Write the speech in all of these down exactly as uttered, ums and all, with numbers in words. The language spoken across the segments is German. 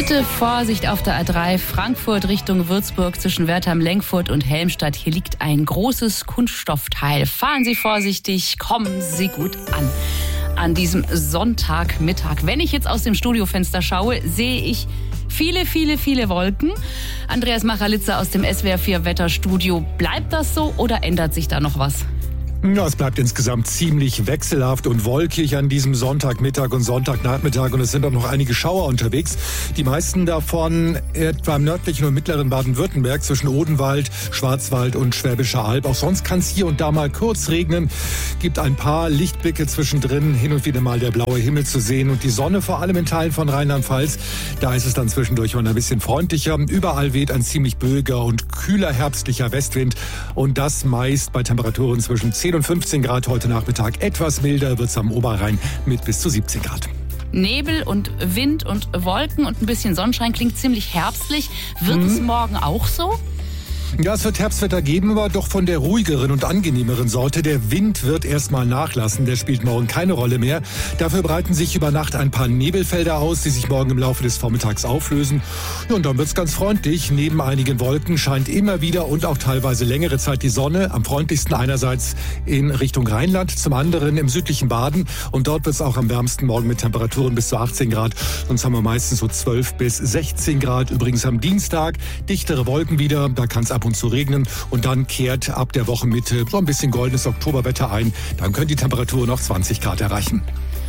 Bitte Vorsicht auf der A drei Frankfurt Richtung Würzburg zwischen Wertheim-Lenkfurt und Helmstadt. Hier liegt ein großes Kunststoffteil. Fahren Sie vorsichtig, kommen Sie gut an. An diesem Sonntagmittag. Wenn ich jetzt aus dem Studiofenster schaue, sehe ich viele, viele, viele Wolken. Andreas Machalitzer aus dem S W R vier Wetterstudio. Bleibt das so oder ändert sich da noch was? Ja, es bleibt insgesamt ziemlich wechselhaft und wolkig an diesem Sonntagmittag und Sonntagnachmittag und es sind auch noch einige Schauer unterwegs. Die meisten davon etwa im nördlichen und mittleren Baden-Württemberg zwischen Odenwald, Schwarzwald und Schwäbischer Alb. Auch sonst kann es hier und da mal kurz regnen. Gibt ein paar Lichtblicke zwischendrin, hin und wieder mal der blaue Himmel zu sehen und die Sonne vor allem in Teilen von Rheinland-Pfalz. Da ist es dann zwischendurch mal ein bisschen freundlicher. Überall weht ein ziemlich böiger und kühler herbstlicher Westwind und das meist bei Temperaturen zwischen zehn und fünfzehn Grad heute Nachmittag. Etwas milder wird's am Oberrhein mit bis zu siebzehn Grad. Nebel und Wind und Wolken und ein bisschen Sonnenschein klingt ziemlich herbstlich. Wird hm. es morgen auch so? Ja, es wird Herbstwetter geben, aber doch von der ruhigeren und angenehmeren Sorte. Der Wind wird erstmal nachlassen, der spielt morgen keine Rolle mehr. Dafür breiten sich über Nacht ein paar Nebelfelder aus, die sich morgen im Laufe des Vormittags auflösen. Ja, und dann wird's ganz freundlich. Neben einigen Wolken scheint immer wieder und auch teilweise längere Zeit die Sonne. Am freundlichsten einerseits in Richtung Rheinland, zum anderen im südlichen Baden. Und dort wird's auch am wärmsten morgen mit Temperaturen bis zu achtzehn Grad. Sonst haben wir meistens so zwölf bis sechzehn Grad. Übrigens am Dienstag dichtere Wolken wieder, da kann's ab und zu regnen und dann kehrt ab der Wochenmitte so ein bisschen goldenes Oktoberwetter ein. Dann können die Temperaturen noch zwanzig Grad erreichen.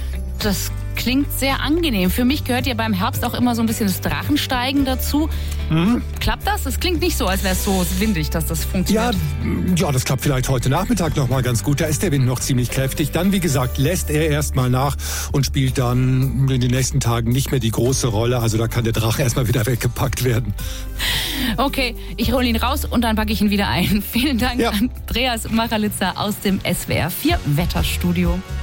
Das klingt sehr angenehm. Für mich gehört ja beim Herbst auch immer so ein bisschen das Drachensteigen dazu. Mhm. Klappt das? Es klingt nicht so, als wäre es so windig, dass das funktioniert. Ja, ja, das klappt vielleicht heute Nachmittag noch mal ganz gut. Da ist der Wind noch ziemlich kräftig. Dann, wie gesagt, lässt er erstmal nach und spielt dann in den nächsten Tagen nicht mehr die große Rolle. Also da kann der Drache erstmal wieder weggepackt werden. Okay, ich hole ihn raus und dann packe ich ihn wieder ein. Vielen Dank, ja. Andreas Machalitzer aus dem S W R vier Wetterstudio.